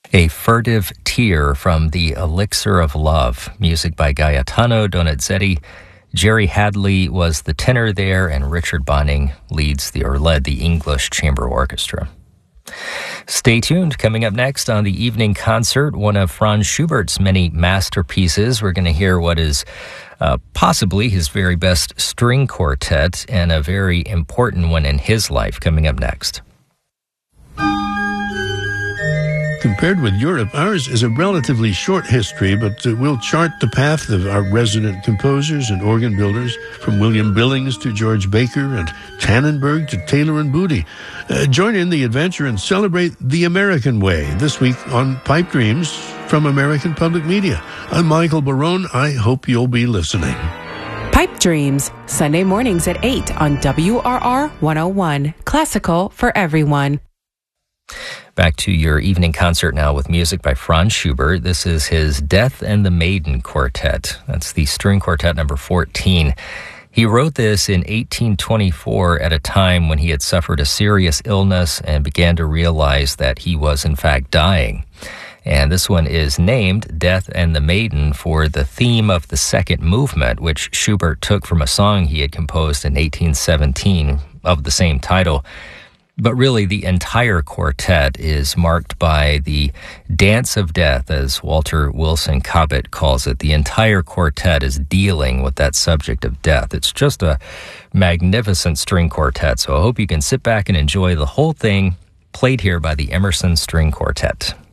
A Furtive Tear from The Elixir of Love, music by Gaetano Donizetti. Jerry Hadley was the tenor there, and Richard Bonning led the English Chamber Orchestra. Stay tuned. Coming up next on the evening concert, one of Franz Schubert's many masterpieces. We're going to hear what is possibly his very best string quartet, and a very important one in his life, coming up next. Compared with Europe, ours is a relatively short history, but we'll chart the path of our resident composers and organ builders, from William Billings to George Baker and Tannenberg to Taylor and Booty. Join in the adventure and celebrate the American way this week on Pipe Dreams from American Public Media. I'm Michael Barone. I hope you'll be listening. Pipe Dreams, Sunday mornings at 8 on WRR 101. Classical for everyone. Back to your evening concert now with music by Franz Schubert. This is his Death and the Maiden Quartet. That's the string quartet number 14. He wrote this in 1824 at a time when he had suffered a serious illness and began to realize that he was in fact dying. And this one is named Death and the Maiden for the theme of the second movement, which Schubert took from a song he had composed in 1817 of the same title. But really, the entire quartet is marked by the dance of death, as Walter Wilson Cobbett calls it. The entire quartet is dealing with that subject of death. It's just a magnificent string quartet, so I hope you can sit back and enjoy the whole thing, played here by the Emerson String Quartet.